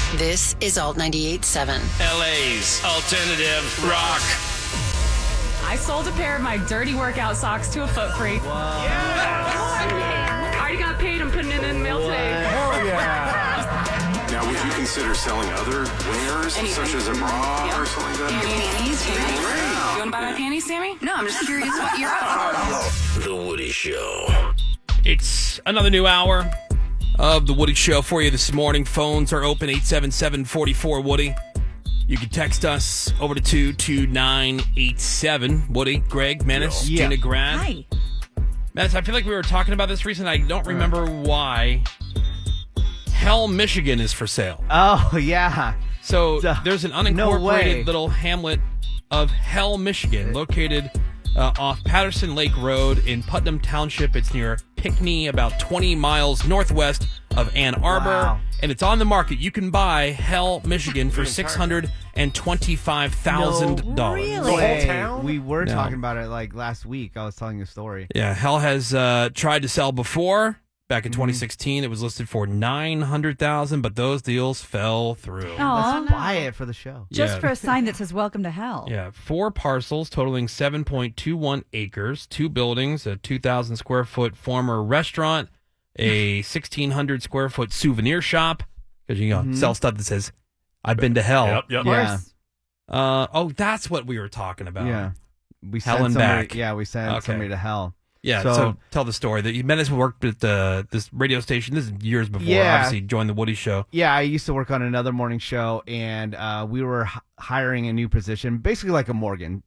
This is Alt 98.7. LA's alternative rock. I sold a pair of my dirty workout socks to a foot freak. I already got paid. I'm putting it in the mail today. Hell yeah. Now, would you consider selling other wares, such as a bra or something like that? Panties, you want to buy my panties, Sammy? No, I'm just curious what you're up for. The Woody Show. It's another new hour of The Woody Show for you this morning. Phones are open, 877-44-WOODY. You can text us over to 22987. Woody, Greg, Menace, Gina Grad. Hi. Menace, I feel like we were talking about this recently. I don't remember why. Hell, Michigan is for sale. Oh, yeah. So there's an unincorporated little hamlet of Hell, Michigan, located off Patterson Lake Road in Putnam Township. It's near Pinckney, about 20 miles northwest of Ann Arbor. Wow. And it's on the market. You can buy Hell, Michigan for $625,000. No, really? The whole Hey, town? We were No. talking about it like last week. I was telling a story. Yeah, Hell has tried to sell before. Back in 2016, it was listed for $900,000, but those deals fell through. Aw, Let's buy it for the show. just Yeah. for a sign that says "Welcome to Hell." Yeah, 4 parcels totaling 7.21 acres, 2 buildings, a 2,000 square foot former restaurant, a 1,600 square foot souvenir shop, because you sell stuff that says, "I've been to hell." Yep. Of course. Yeah. That's what we were talking about. Yeah. We Hell sent and somebody, back. Yeah, we sent Okay. somebody to hell. Yeah, So- so tell the story. That Menace worked at this radio station. This is years before, Yeah. obviously, joined the Woody Show. Yeah, I used to work on another morning show, and we were hiring a new position, basically like a Morgan,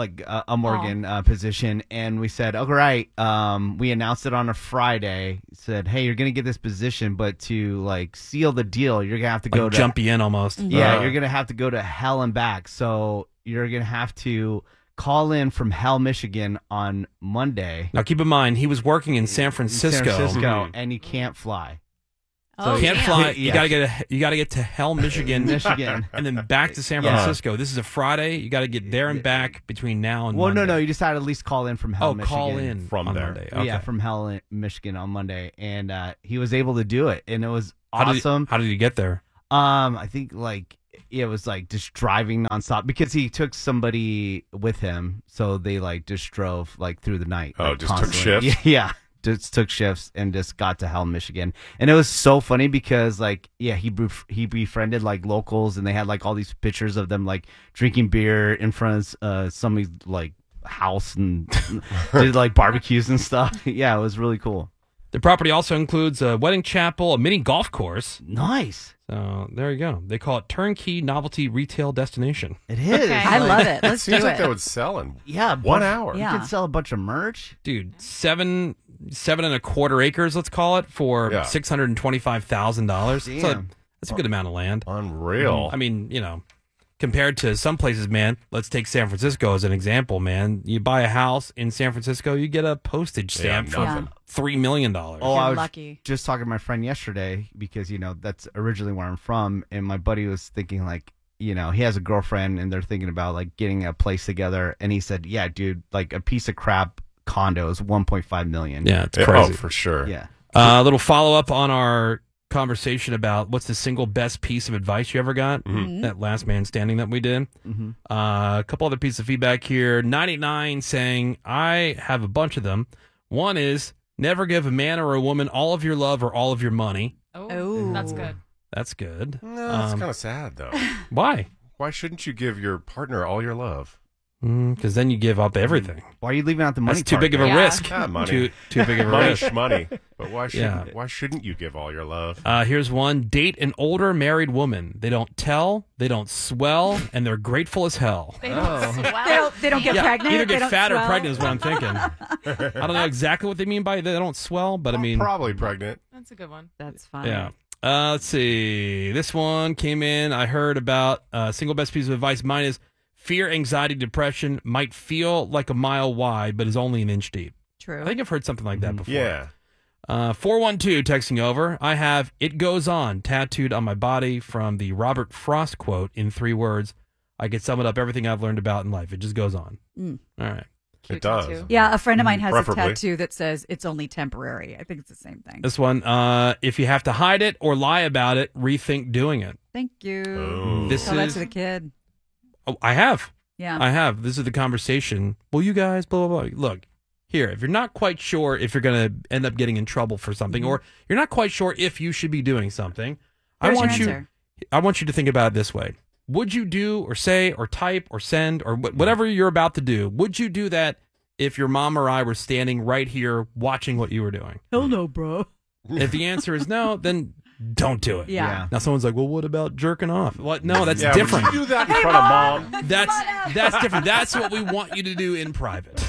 position. And we said, "All right." We announced it on a Friday. Said, "Hey, you're gonna get this position, but to like seal the deal, you're gonna have to go Like to jump you in almost. Yeah, you're gonna have to go to hell and back. So you're gonna have to call in from Hell, Michigan on Monday." Now, keep in mind, he was working in San Francisco. And you can't fly. Oh, You can't damn. fly. Yeah. You gotta get to Hell, Michigan, Michigan. and then back to San Yeah. Francisco. This is a Friday. You got to get there and back between now and Well, Monday. no, you just had to at least call in from Hell, Oh, Michigan. call in From on there. Monday. Okay. Yeah, from Hell, Michigan on Monday, and he was able to do it, and it was How awesome. How did you get there? I think it was like just driving nonstop because he took somebody with him, so they like just drove like through the night. Oh, like, just took constantly. shifts? Yeah, just took shifts and just got to Hell, Michigan, and it was so funny because he befriended like locals, and they had like all these pictures of them like drinking beer in front of somebody's like house and did like barbecues and stuff. Yeah, it was really cool. The property also includes a wedding chapel, a mini golf course. Nice. So there you go. They call it turnkey novelty retail destination. It is. Okay. I love it. Let's do Seems like it. that would sell in Yeah, 1 hour. Yeah. You could sell a bunch of merch. Dude, seven and a quarter acres, let's call it, for Yeah. $625,000. Damn. That's a good amount of land. Unreal. I mean, compared to some places, man, let's take San Francisco as an example, man. You buy a house in San Francisco, you get a postage stamp for nothing. $3 million. Oh, You're I was lucky. just talking to my friend yesterday because, that's originally where I'm from. And my buddy was thinking like, he has a girlfriend and they're thinking about like getting a place together. And he said, yeah, dude, like a piece of crap condo is $1.5 million. Yeah, it's Yeah, crazy. oh, for sure. Yeah. A little follow-up on our conversation about what's the single best piece of advice you ever got. That last man standing that we did. A couple other pieces of feedback here. 99 saying, I have a bunch of them. One is, never give a man or a woman all of your love or all of your money. Oh. That's good. That's good. No, that's kind of sad, though. Why? Why shouldn't you give your partner all your love? Because then you give up everything. Why are you leaving out the money That's too part, big of a though? Yeah. risk. Not money. Too big of a risk. Money. But why Yeah. shouldn't you give all your love? Here's one. Date an older married woman. They don't tell, they don't swell, and they're grateful as hell. They don't They don't get pregnant. Either they get don't fat or swell. pregnant is what I'm thinking. I don't know exactly what they mean by they don't swell, but I mean, Probably pregnant. That's a good one. That's fine. yeah. Let's see. This one came in. I heard about single best piece of advice. Mine is fear, anxiety, depression might feel like a mile wide, but is only an inch deep. True. I think I've heard something like that before. Yeah. 412 texting over. I have "It Goes On" tattooed on my body from the Robert Frost quote in 3 words. I could sum it up everything I've learned about in life. It just goes on. All right. Cute It does. tattoo. Yeah, a friend of mine has a Preferably. tattoo that says it's only temporary. I think it's the same thing. This one, if you have to hide it or lie about it, rethink doing it. Thank you. Oh. This Tell that is. to the kid. Oh, I have. Yeah. I have. This is the conversation. Well, you guys, blah, blah, blah. Look, here, if you're not quite sure if you're going to end up getting in trouble for something, or you're not quite sure if you should be doing something, There's your I answer. want you to think about it this way. Would you do or say or type or send or whatever you're about to do, would you do that if your mom or I were standing right here watching what you were doing? Hell no, bro. If the answer is no, then don't do it. Yeah. Now someone's like, well, what about jerking off? What? No, that's Yeah, different. Would you do that in front of mom? That's different. That's what we want you to do in private.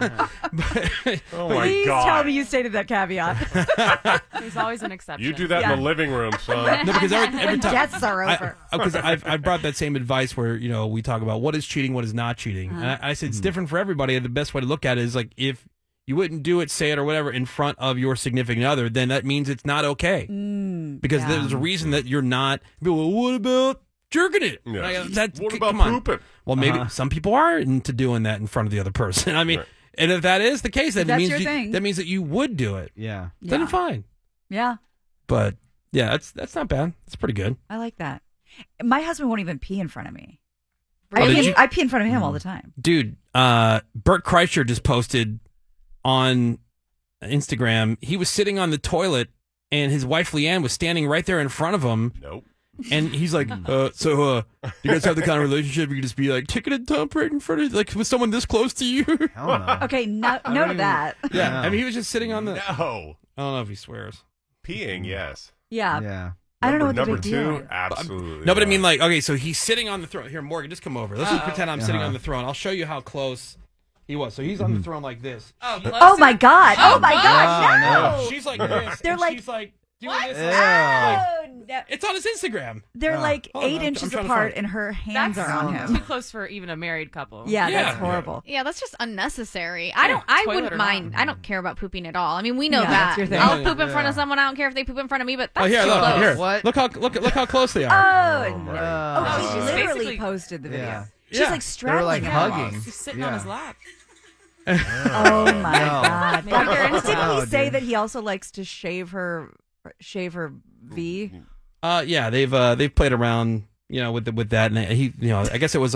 Oh my Please god! tell me you stated that caveat. There's always an exception. You do that in the living room, son. No, because every time Guests are over. because I've brought that same advice where we talk about what is cheating, what is not cheating, and I said it's different for everybody. And the best way to look at it is like if you wouldn't do it, say it, or whatever in front of your significant other, then that means it's not okay. Because there's a reason that you're not. Well, what about jerking it? Yeah. What about come on. pooping? Well, maybe some people are into doing that in front of the other person. I mean, Right. and if that is the case, then it That's means your thing. that means that you would do it. Yeah. Then Yeah. fine. Yeah, But yeah, that's not bad. It's pretty good. I like that. My husband won't even pee in front of me. Oh, did you? I pee in front of him all the time. Dude, Bert Kreischer just posted on Instagram. He was sitting on the toilet, and his wife Leanne was standing right there in front of him. Nope. And he's like, so you guys have the kind of relationship you can just be like taking a dump right in front of, like with someone this close to you? Hell no. Okay, no to that. Yeah. No. I mean, he was just sitting on the. No. I don't know if he swears. Peeing, yes. Yeah. Yeah. I don't know what the Number big deal two, is. absolutely. No, but I not. mean, like, okay, so he's sitting on the throne. Here, Morgan, just come over. Let's just pretend I'm sitting on the throne. I'll show you how close he was. So he's on the throne like this. Oh my god! Oh my god! Oh, No! She's like this. They're and like- she's like doing this. Yeah. Oh, no. It's on his Instagram. They're like Hold on, 8 I'm inches trying to apart, find- and her hands That's are on too him. close for even a married couple. Yeah, Yeah. that's horrible. Yeah, that's just unnecessary. I toilet wouldn't or mind. not. I don't care about pooping at all. I mean, we know Yeah, that. that's your thing. I'll Yeah, poop in front of yeah. someone. I don't care if they poop in front of me, but that's Oh, here, too look, close. here. What? Look how close they are. Oh, my no. God. Oh, she she's literally basically- posted the video. Yeah. She's Yeah. like They straddling were like him. hugging. He's sitting on his lap. Oh my No. god! Maybe they're into Didn't he No, say dude. that he also likes to shave her V? Yeah, they've played around, with that, and he, I guess it was